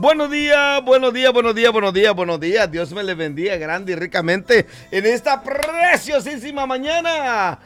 Buenos días, buenos días, buenos días, buenos días, buenos días. Dios me les bendiga grande y ricamente en esta preciosísima mañana.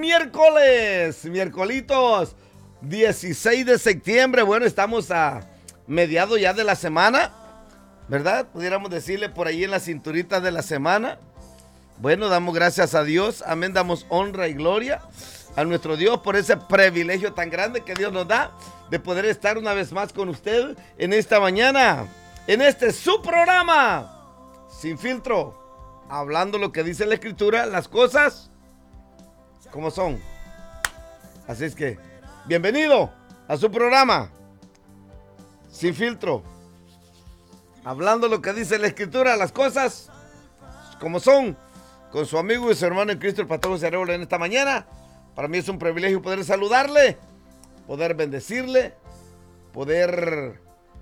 Miércolitos, 16 de septiembre. Bueno, estamos a mediados ya de la semana, ¿verdad? Pudiéramos decirle por ahí en la cinturita de la semana. Bueno, damos gracias a Dios. Amén, damos honra y gloria a nuestro Dios por ese privilegio tan grande que Dios nos da de poder estar una vez más con usted en esta mañana, en este su programa, Sin Filtro, hablando lo que dice la Escritura, las cosas como son. Así es que, bienvenido a su programa, Sin Filtro, hablando lo que dice la Escritura, las cosas como son, con su amigo y su hermano en Cristo, el pastor José Arevalo, en esta mañana. Para mí es un privilegio poder saludarle, poder bendecirle, poder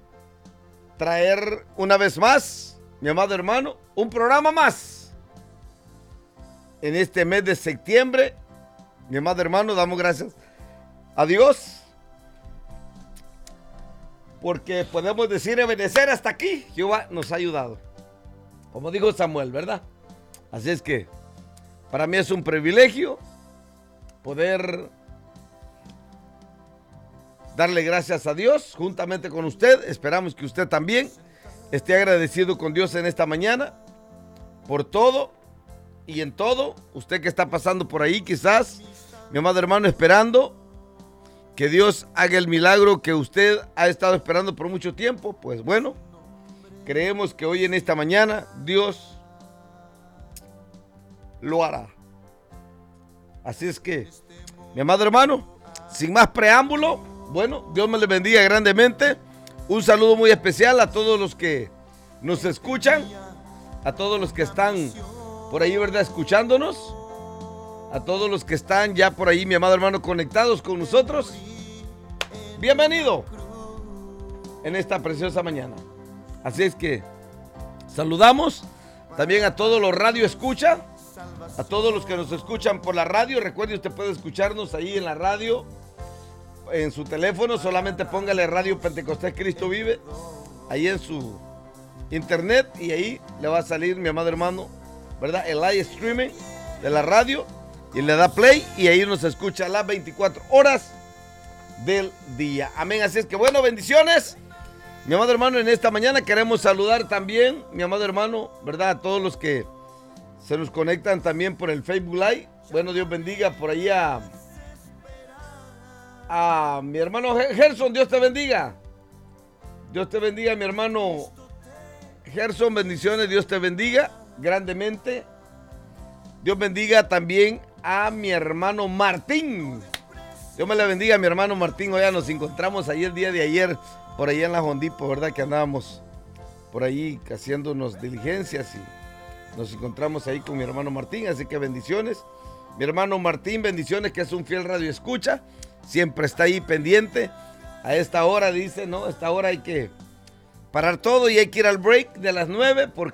traer una vez más, mi amado hermano, un programa más. En este mes de septiembre, mi amado hermano, damos gracias a Dios, porque podemos decir obedecer hasta aquí. Jehová nos ha ayudado, como dijo Samuel, ¿verdad? Así es que para mí es un privilegio poder darle gracias a Dios juntamente con usted. Esperamos que usted también esté agradecido con Dios en esta mañana por todo y en todo. Usted que está pasando por ahí, quizás, mi amado hermano, esperando que Dios haga el milagro que usted ha estado esperando por mucho tiempo. Pues bueno, creemos que hoy en esta mañana Dios lo hará. Así es que, mi amado hermano, sin más preámbulo, bueno, Dios me le bendiga grandemente. Un saludo muy especial a todos los que nos escuchan, a todos los que están por ahí, ¿verdad?, escuchándonos, a todos los que están ya por ahí, mi amado hermano, conectados con nosotros. Bienvenido en esta preciosa mañana. Así es que saludamos también a todos los radio escucha, a todos los que nos escuchan por la radio. Recuerde, usted puede escucharnos ahí en la radio, en su teléfono. Solamente póngale Radio Pentecostés Cristo Vive ahí en su internet y ahí le va a salir, mi amado hermano, ¿verdad?, el live streaming de la radio, y le da play y ahí nos escucha las 24 horas del día. Amén. Así es que bueno, bendiciones, mi amado hermano. En esta mañana queremos saludar también, mi amado hermano, ¿verdad?, a todos los que se nos conectan también por el Facebook Live. Bueno, Dios bendiga por ahí a mi hermano Gerson. Dios te bendiga. Dios te bendiga, mi hermano Gerson. Bendiciones, Dios te bendiga grandemente. Dios bendiga también a mi hermano Martín. Dios me la bendiga, mi hermano Martín. Hoy ya nos encontramos ahí el día de ayer, por ahí en la Hondipo, ¿verdad?, que andábamos por ahí haciéndonos diligencias y nos encontramos ahí con mi hermano Martín. Así que bendiciones, mi hermano Martín, bendiciones, que es un fiel radio escucha, siempre está ahí pendiente. A esta hora dice, no, a esta hora hay que parar todo y hay que ir al break de las 9,